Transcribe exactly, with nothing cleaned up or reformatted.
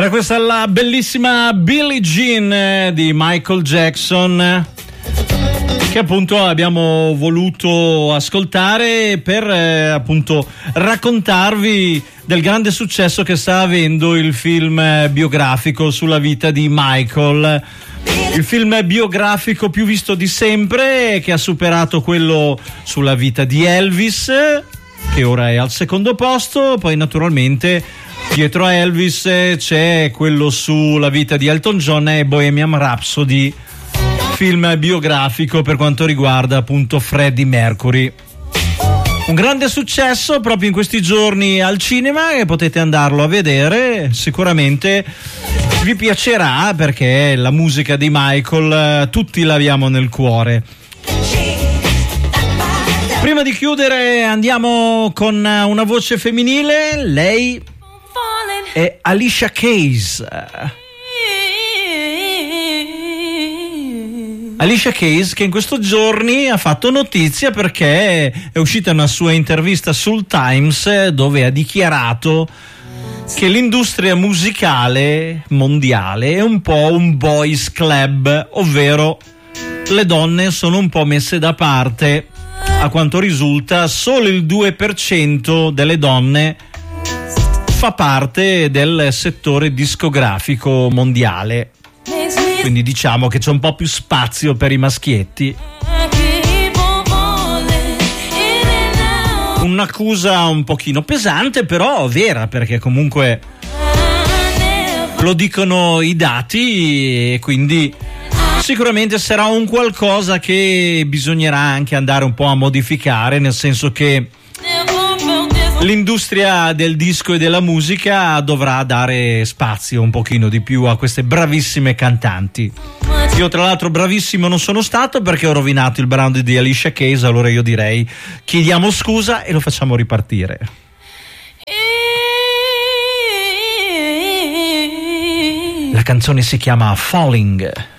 Per questa è la bellissima Billie Jean di Michael Jackson, che appunto abbiamo voluto ascoltare per eh, appunto raccontarvi del grande successo che sta avendo il film biografico sulla vita di Michael. Il film biografico più visto di sempre, che ha superato quello sulla vita di Elvis, che ora è al secondo posto. Poi naturalmente dietro a Elvis c'è quello sulla vita di Elton John e Bohemian Rhapsody, film biografico per quanto riguarda appunto Freddie Mercury. Un grande successo proprio in questi giorni al cinema, e potete andarlo a vedere, sicuramente vi piacerà, perché la musica di Michael tutti l'abbiamo nel cuore. Prima di chiudere andiamo con una voce femminile, lei è Alicia Keys. Alicia Keys, che in questi giorni ha fatto notizia perché è uscita una sua intervista sul Times dove ha dichiarato che l'industria musicale mondiale è un po' un boys club, ovvero le donne sono un po' messe da parte. A quanto risulta, solo il due per cento delle donne fa parte del settore discografico mondiale. Quindi diciamo che c'è un po' più spazio per i maschietti. Un'accusa un pochino pesante, però vera, perché comunque lo dicono i dati, e quindi sicuramente sarà un qualcosa che bisognerà anche andare un po' a modificare, nel senso che l'industria del disco e della musica dovrà dare spazio un pochino di più a queste bravissime cantanti. Io tra l'altro bravissimo non sono stato, perché ho rovinato il brano di Alicia Keys, allora io direi chiediamo scusa e lo facciamo ripartire. La canzone si chiama Falling.